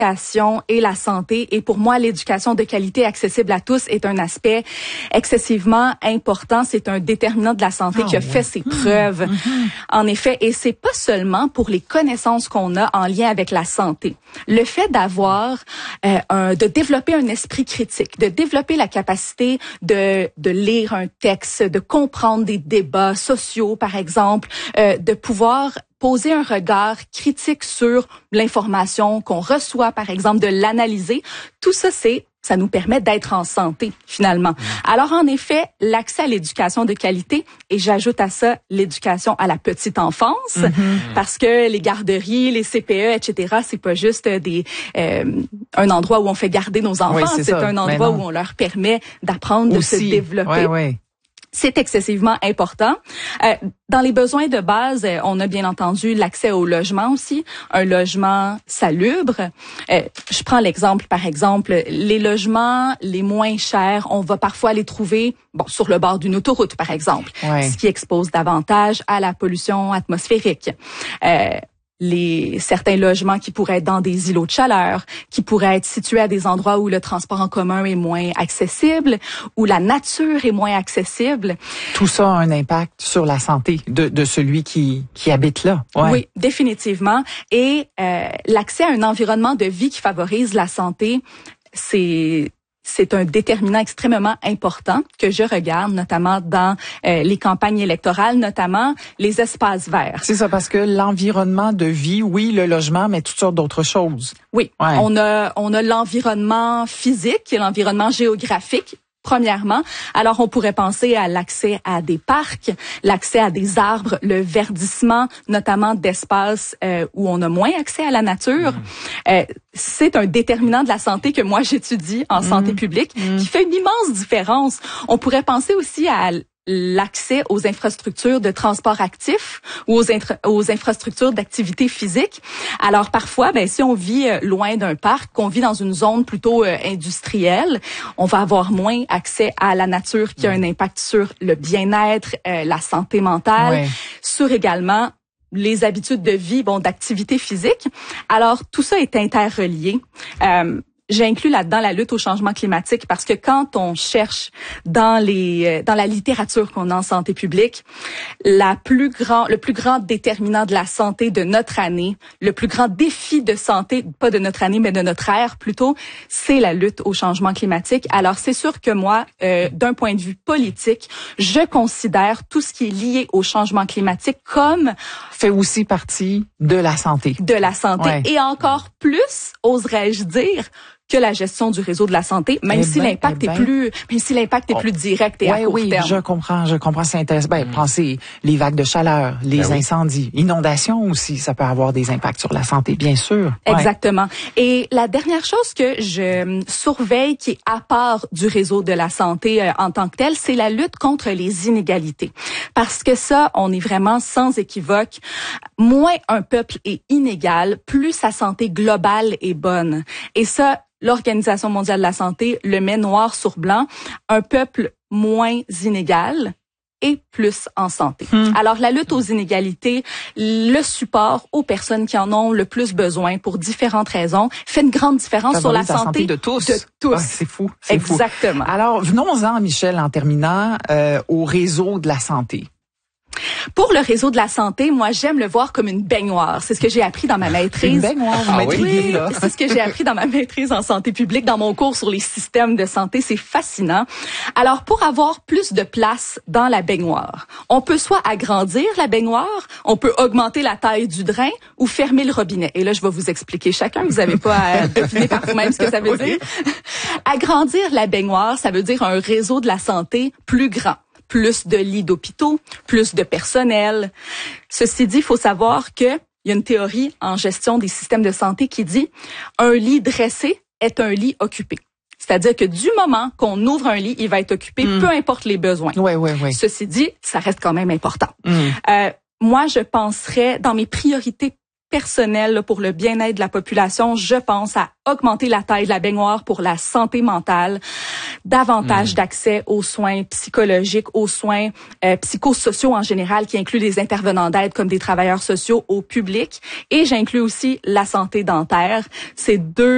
l'éducation et la santé. Et pour moi, l'éducation de qualité accessible à tous est un aspect excessivement important. C'est un déterminant de la santé qui a fait ses preuves. En effet, et c'est pas seulement pour les connaissances qu'on a en lien avec la santé. Le fait d'avoir, de développer un esprit critique, de développer la capacité de lire un texte, de comprendre des débats sociaux, par exemple, de pouvoir poser un regard critique sur l'information qu'on reçoit, par exemple, de l'analyser. Tout ça, ça nous permet d'être en santé, finalement. Alors, en effet, l'accès à l'éducation de qualité, et j'ajoute à ça l'éducation à la petite enfance, parce que les garderies, les CPE, etc., c'est pas juste un endroit où on fait garder nos enfants, c'est un endroit où on leur permet d'apprendre, de se développer. C'est excessivement important. Dans les besoins de base, on a bien entendu l'accès au logement aussi, un logement salubre. Je prends l'exemple, par exemple, les logements les moins chers, on va parfois les trouver sur le bord d'une autoroute, par exemple, ce qui expose davantage à la pollution atmosphérique. Certains logements qui pourraient être dans des îlots de chaleur, qui pourraient être situés à des endroits où le transport en commun est moins accessible, où la nature est moins accessible. Tout ça a un impact sur la santé de celui qui habite là. Oui, définitivement. Et l'accès à un environnement de vie qui favorise la santé, c'est un déterminant extrêmement important que je regarde, notamment dans les campagnes électorales, notamment les espaces verts. C'est ça, parce que l'environnement de vie, oui, le logement, mais toutes sortes d'autres choses. Oui, on a l'environnement physique et l'environnement géographique. Premièrement, alors on pourrait penser à l'accès à des parcs, l'accès à des arbres, le verdissement, notamment d'espaces où on a moins accès à la nature. C'est un déterminant de la santé que moi j'étudie en santé publique, qui fait une immense différence. On pourrait penser aussi à l'accès aux infrastructures de transport actif ou aux infrastructures d'activité physique. Alors parfois, si on vit loin d'un parc, qu'on vit dans une zone plutôt industrielle, on va avoir moins accès à la nature qui a un impact sur le bien-être, la santé mentale, sur également les habitudes de vie, d'activité physique. Alors tout ça est interrelié. J'inclus là-dedans la lutte au changement climatique parce que quand on cherche dans la littérature qu'on a en santé publique, le plus grand déterminant de la santé de notre année, le plus grand défi de santé, pas de notre année, mais de notre ère plutôt, c'est la lutte au changement climatique. Alors c'est sûr que moi, d'un point de vue politique, je considère tout ce qui est lié au changement climatique comme fait aussi partie de la santé. De la santé. Et encore plus, oserais-je dire, que la gestion du réseau de la santé, même si l'impact est plus direct et à court terme. Je comprends, c'est intéressant. Pensez les vagues de chaleur, les incendies, inondations aussi, ça peut avoir des impacts sur la santé, bien sûr. Exactement. Et la dernière chose que je surveille qui est à part du réseau de la santé en tant que tel, c'est la lutte contre les inégalités. Parce que ça, on est vraiment sans équivoque. Moins un peuple est inégal, plus sa santé globale est bonne. Et ça, l'Organisation mondiale de la santé le met noir sur blanc. Un peuple moins inégal et plus en santé. Alors, la lutte aux inégalités, le support aux personnes qui en ont le plus besoin pour différentes raisons, fait une grande différence sur la santé de tous. C'est fou. Exactement. Alors, venons-en, Michel, en terminant, au réseau de la santé. Pour le réseau de la santé, moi, j'aime le voir comme une baignoire. C'est ce que j'ai appris dans ma maîtrise. Une baignoire, vous m'intriguez, là. C'est ce que j'ai appris dans ma maîtrise en santé publique, dans mon cours sur les systèmes de santé. C'est fascinant. Alors, pour avoir plus de place dans la baignoire, on peut soit agrandir la baignoire, on peut augmenter la taille du drain ou fermer le robinet. Et là, je vais vous expliquer chacun. Vous n'avez pas à deviner par vous-même ce que ça veut dire. Agrandir la baignoire, ça veut dire un réseau de la santé plus grand. Plus de lits d'hôpitaux, plus de personnel. Ceci dit, il faut savoir qu'il y a une théorie en gestion des systèmes de santé qui dit un lit dressé est un lit occupé. C'est-à-dire que du moment qu'on ouvre un lit, il va être occupé, peu importe les besoins. Oui. Ceci dit, ça reste quand même important. Moi, je penserais, dans mes priorités personnel pour le bien-être de la population, je pense à augmenter la taille de la baignoire pour la santé mentale, davantage d'accès aux soins psychologiques, aux soins psychosociaux en général, qui incluent les intervenants d'aide comme des travailleurs sociaux au public, et j'inclus aussi la santé dentaire. C'est deux